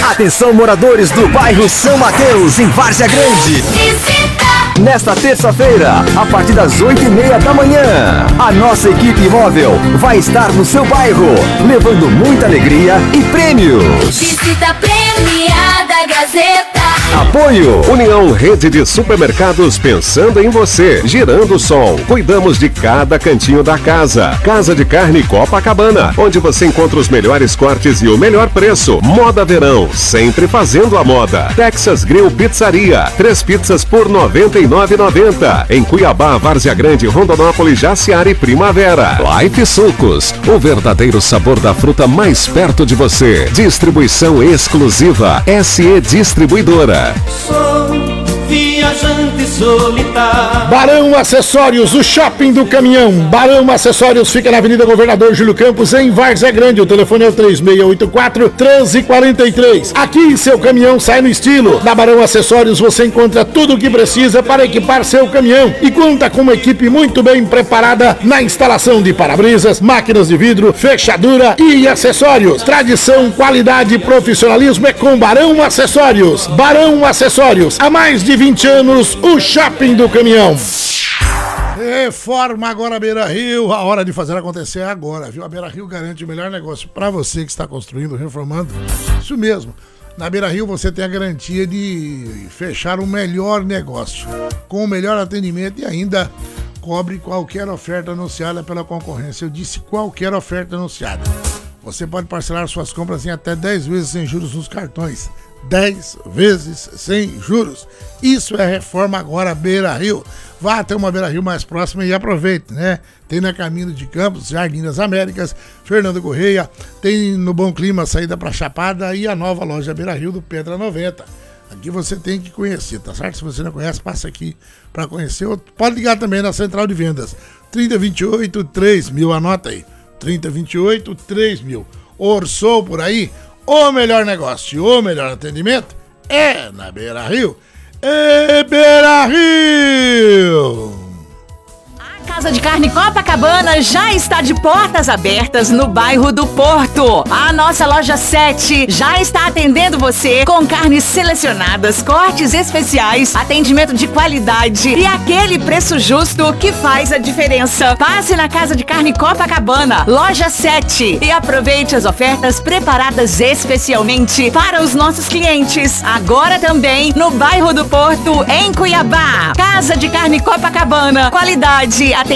Atenção, moradores do bairro São Mateus, em Várzea Grande. Nesta terça-feira, a partir das 8h30 da manhã, a nossa equipe móvel vai estar no seu bairro, levando muita alegria e prêmios. Visita premiada Gazeta. Apoio União Rede de Supermercados, pensando em você. Girando o Sol, cuidamos de cada cantinho da casa. Casa de Carne Copacabana, onde você encontra os melhores cortes e o melhor preço. Moda Verão, sempre fazendo a moda. Texas Grill Pizzaria, 3 pizzas por R$ 99,90. Em Cuiabá, Várzea Grande, Rondonópolis, Jaciara e Primavera. Life Sucos, o verdadeiro sabor da fruta mais perto de você. Distribuição exclusiva SE Distribuidora. Sou viajante solitário. Barão Acessórios, o shopping do caminhão. Barão Acessórios fica na Avenida Governador Júlio Campos, em Várzea Grande. O telefone é o 3684-1343. Aqui seu caminhão sai no estilo. Na Barão Acessórios você encontra tudo o que precisa para equipar seu caminhão e conta com uma equipe muito bem preparada na instalação de para-brisas, máquinas de vidro, fechadura e acessórios. Tradição, qualidade e profissionalismo é com Barão Acessórios. Barão Acessórios, há mais de 20 anos, o shopping do caminhão. Reforma agora Beira-Rio, a hora de fazer acontecer agora, viu? A Beira-Rio garante o melhor negócio para você que está construindo, reformando. Isso mesmo. Na Beira-Rio você tem a garantia de fechar o melhor negócio, com o melhor atendimento e ainda cobre qualquer oferta anunciada pela concorrência. Eu disse qualquer oferta anunciada. Você pode parcelar suas compras em até 10 vezes sem juros nos cartões. 10 vezes sem juros. Isso é Reforma agora Beira-Rio. Vá até uma Beira-Rio mais próxima e aproveite, né? Tem na Caminho de Campos, Jardim das Américas, Fernando Correia, tem no Bom Clima saída para Chapada e a nova loja Beira-Rio do Pedra 90. Aqui você tem que conhecer, tá certo? Se você não conhece, passa aqui para conhecer. Pode ligar também na Central de Vendas 3028-3000, anota aí, 3028-3000. Orçou por aí? O melhor negócio, o melhor atendimento é na Beira-Rio. É Beira-Rio! Casa de Carne Copacabana já está de portas abertas no bairro do Porto. A nossa loja 7 já está atendendo você com carnes selecionadas, cortes especiais, atendimento de qualidade e aquele preço justo que faz a diferença. Passe na Casa de Carne Copacabana, loja 7, e aproveite as ofertas preparadas especialmente para os nossos clientes. Agora também no bairro do Porto, em Cuiabá. Casa de Carne Copacabana, qualidade, atendimento